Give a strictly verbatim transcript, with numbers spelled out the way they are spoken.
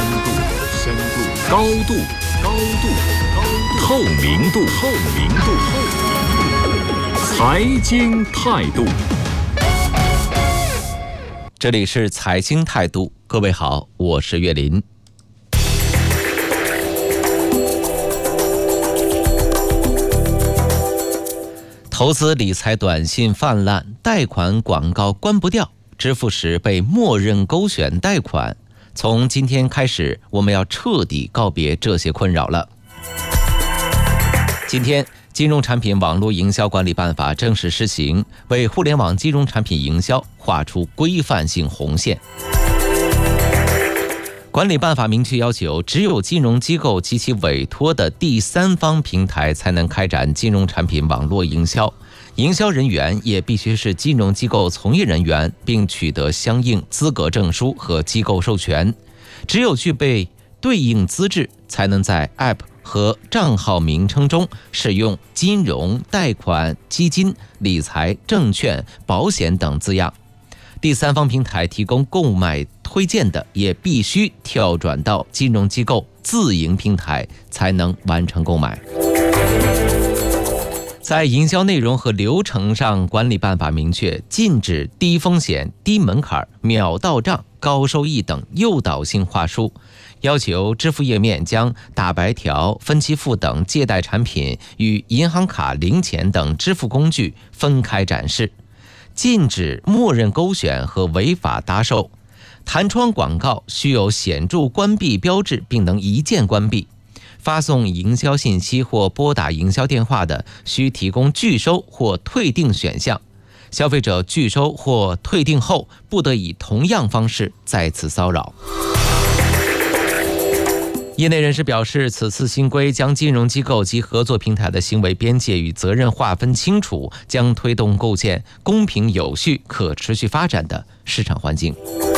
度、深度、高度、高度、高度、透明度、透明度、透明度、财经态度。 这里是财经态度，各位好，我是岳林。投资理财短信泛滥，贷款广告关不掉，支付时被默认勾选贷款。从今天开始，我们要彻底告别这些困扰了。今天，金融产品网络营销管理办法正式施行，为互联网金融产品营销画出规范性红线。管理办法明确要求，只有金融机构及其委托的第三方平台才能开展金融产品网络营销，营销人员也必须是金融机构从业人员，并取得相应资格证书和机构授权。只有具备对应资质，才能在 App 和账号名称中使用金融、贷款、基金、理财、证券、保险等字样。第三方平台提供购买推荐的，也必须跳转到金融机构自营平台才能完成购买。在营销内容和流程上，管理办法明确禁止低风险、低门槛、秒到账、高收益等诱导性话术，要求支付页面将打白条、分期付等借贷产品与银行卡、零钱等支付工具分开展示，禁止默认勾选和违法搭售，弹窗广告需有显著关闭标志并能一键关闭，发送营销信息或拨打营销电话的，需提供拒收或退订选项。消费者拒收或退订后，不得以同样方式再次骚扰。业内人士表示，此次新规将金融机构及合作平台的行为边界与责任划分清楚，将推动构建公平、有序、可持续发展的市场环境。